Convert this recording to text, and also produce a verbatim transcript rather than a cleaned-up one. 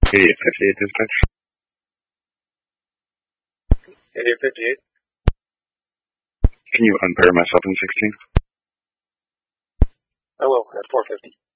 eighty-eight fifty-eight dispatch. eighty-eight fifty-eight. Can you unpair my seven sixteen? I will, at four fifty.